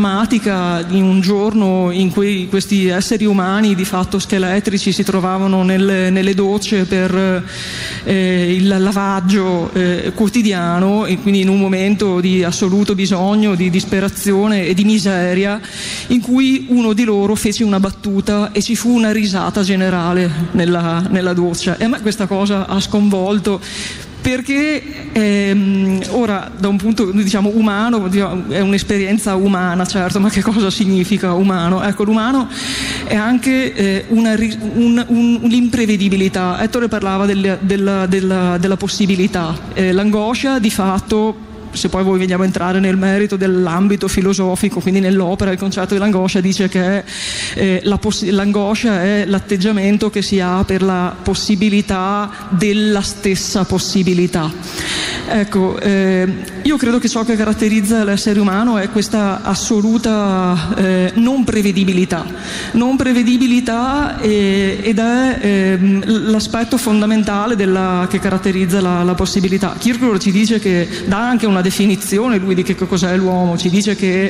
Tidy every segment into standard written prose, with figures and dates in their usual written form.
drammatica di un giorno in cui questi esseri umani di fatto scheletrici si trovavano nelle docce per il lavaggio quotidiano, e quindi in un momento di assoluto bisogno, di disperazione e di miseria, in cui uno di loro fece una battuta e ci fu una risata generale nella doccia. E a me questa cosa ha sconvolto, perché ora da un punto umano è un'esperienza umana, certo, ma che cosa significa umano? Ecco, l'umano è anche l'imprevedibilità. Ettore parlava della possibilità, l'angoscia di fatto. Se poi vogliamo entrare nel merito dell'ambito filosofico, quindi nell'opera il concetto dell'angoscia dice che l'angoscia è l'atteggiamento che si ha per la possibilità della stessa possibilità. Ecco, io credo che ciò che caratterizza l'essere umano è questa assoluta non prevedibilità ed è l'aspetto fondamentale che caratterizza la possibilità. Kierkegaard ci dice che dà anche una definizione, lui, di che cos'è l'uomo. Ci dice che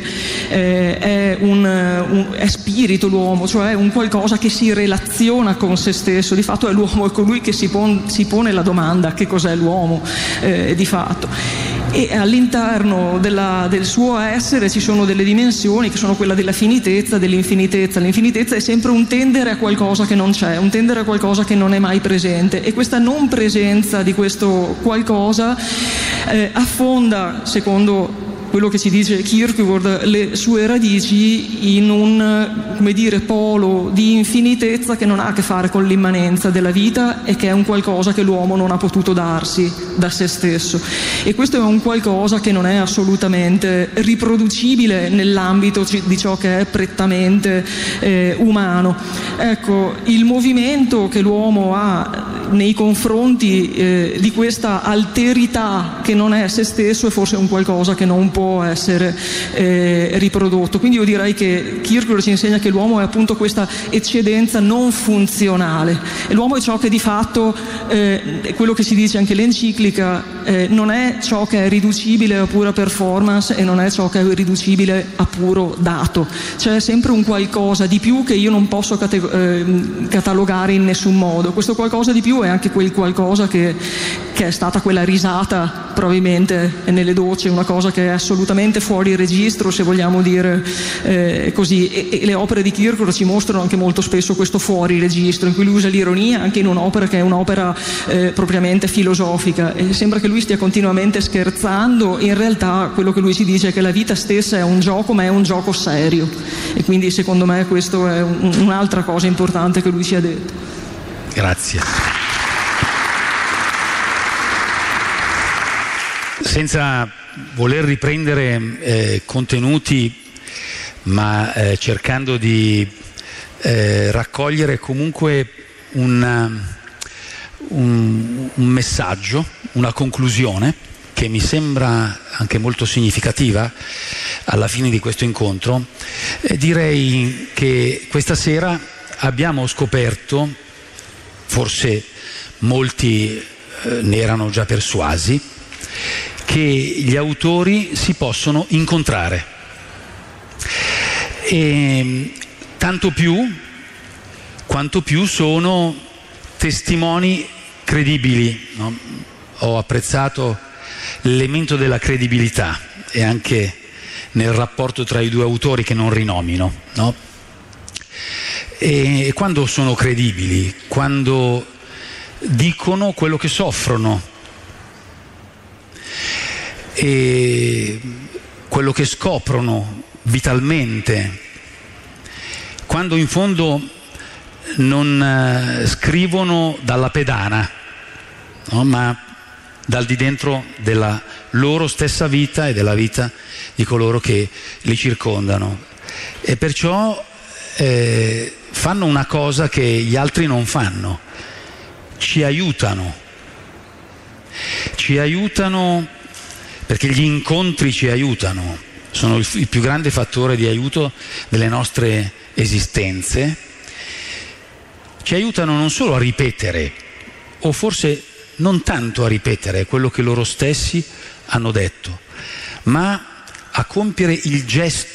è spirito l'uomo, cioè un qualcosa che si relaziona con se stesso. Di fatto è l'uomo, è colui che si pone la domanda: che cos'è l'uomo di fatto. E all'interno del suo essere ci sono delle dimensioni che sono quella della finitezza, dell'infinitezza. L'infinitezza è sempre un tendere a qualcosa che non c'è, un tendere a qualcosa che non è mai presente, e questa non presenza di questo qualcosa affonda, secondo quello che ci dice Kierkegaard, le sue radici in un, polo di infinitezza che non ha a che fare con l'immanenza della vita, e che è un qualcosa che l'uomo non ha potuto darsi da se stesso. E questo è un qualcosa che non è assolutamente riproducibile nell'ambito di ciò che è prettamente umano. Ecco, il movimento che l'uomo ha nei confronti di questa alterità che non è se stesso è forse un qualcosa che non può essere riprodotto. Quindi io direi che Kierkegaard ci insegna che l'uomo è appunto questa eccedenza non funzionale, e l'uomo è ciò che di fatto, quello che si dice anche l'enciclica, non è ciò che è riducibile a pura performance e non è ciò che è riducibile a puro dato. C'è sempre un qualcosa di più che io non posso catalogare in nessun modo. Questo qualcosa di più è anche quel qualcosa che è stata quella risata probabilmente nelle docce, una cosa che è assolutamente fuori registro, se vogliamo dire così, e le opere di Kierkegaard ci mostrano anche molto spesso questo fuori registro, in cui lui usa l'ironia anche in un'opera che è un'opera propriamente filosofica, e sembra che lui stia continuamente scherzando. In realtà quello che lui ci dice è che la vita stessa è un gioco, ma è un gioco serio, e quindi secondo me questo è un'altra cosa importante che lui ci ha detto. Grazie. Senza voler riprendere contenuti, ma cercando di raccogliere comunque un messaggio, una conclusione che mi sembra anche molto significativa alla fine di questo incontro, direi che questa sera abbiamo scoperto, forse molti ne erano già persuasi, che gli autori si possono incontrare, e tanto più quanto più sono testimoni credibili, no? Ho apprezzato l'elemento della credibilità, e anche nel rapporto tra i due autori, che non rinomino, no? E quando sono credibili, quando dicono quello che soffrono e quello che scoprono vitalmente, quando in fondo non scrivono dalla pedana, no? Ma dal di dentro della loro stessa vita e della vita di coloro che li circondano, e perciò fanno una cosa che gli altri non fanno: ci aiutano, perché gli incontri ci aiutano, sono il più grande fattore di aiuto delle nostre esistenze. Ci aiutano non solo a ripetere, o forse non tanto a ripetere quello che loro stessi hanno detto, ma a compiere il gesto